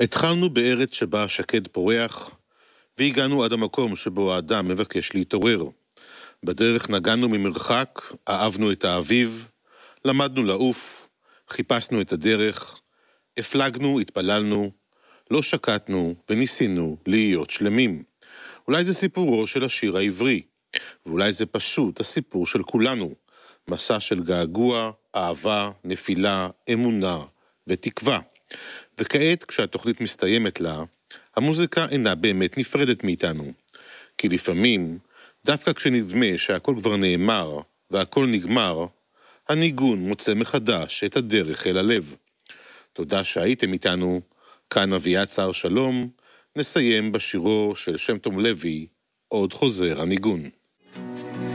התחלנו בארץ שבה השקד פורח, והגענו עד המקום שבו האדם מבקש להתעורר. בדרך נגענו ממרחק, אהבנו את האביב, למדנו לעוף, חיפשנו את הדרך, הפלגנו, התפללנו, לא שקטנו וניסינו להיות שלמים. אולי זה סיפורו של השיר העברי, ואולי זה פשוט הסיפור של כולנו, מסע של געגוע, אהבה, נפילה, אמונה ותקווה. וכעת כשהתוכנית מסתיימת לה, המוזיקה אינה באמת נפרדת מאיתנו. כי לפעמים, דווקא כשנדמה שהכל כבר נאמר והכל נגמר, הניגון מוצא מחדש את הדרך אל הלב. תודה שהייתם איתנו, כאן אביעד שר שלום, נסיים בשירו של שם טוב לוי, עוד חוזר הניגון.